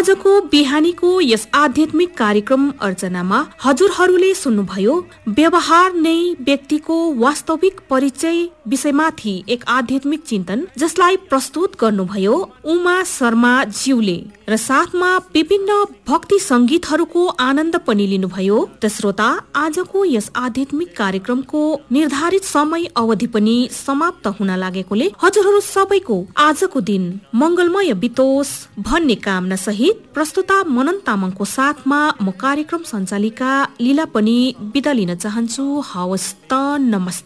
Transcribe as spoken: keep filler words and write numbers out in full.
आजको बिहानीको यस आध्यात्मिक कार्यक्रम अर्चनामा हजुरहरूले सुन्नुभयो व्यवहार नै व्यक्तिको वास्तविक परिचय विषयमाथि एक आध्यात्मिक चिन्तन, जसलाई प्रस्तुत गर्नुभयो उमा शर्मा ज्यूले र साथमा विभिन्न भक्ति संगीतहरूको आनन्द पनि लिनुभयो। त श्रोता, आजको यस आध्यात्मिक कार्यक्रमको निर्धारित समय अवधि पनि समाप्त हुन लागेकोले हजुरहरू सबैको आजको दिन मंगलमय बितोस् भन्ने कामना सहित प्रस्तुता मनन तामाङको साथमा म कार्यक्रम सञ्चालिका लीला पनि बिदा लिन चाहन्छु। हवस् त, नमस्ते।